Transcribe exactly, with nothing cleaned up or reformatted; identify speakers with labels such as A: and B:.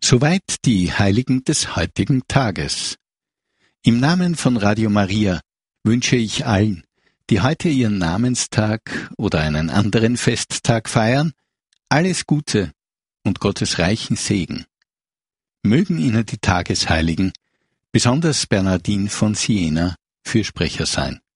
A: Soweit die Heiligen des heutigen Tages. Im Namen von Radio Maria wünsche ich allen, die heute ihren Namenstag oder einen anderen Festtag feiern, alles Gute und Gottes reichen Segen. Mögen Ihnen die Tagesheiligen, besonders Bernardin von Siena, Fürsprecher sein.